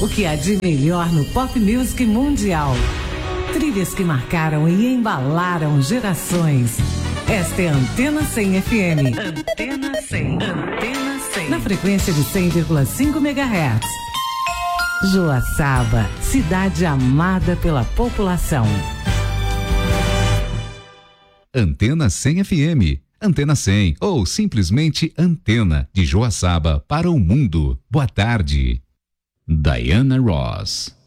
O que há de melhor no pop music mundial. Trilhas que marcaram e embalaram gerações. Esta é a Antena 100 FM. Antena 100. Antena 100. Na frequência de 100,5 MHz. Joaçaba, cidade amada pela população. Antena 100 FM. Antena 100 ou simplesmente Antena, de Joaçaba para o mundo. Boa tarde. Diana Ross.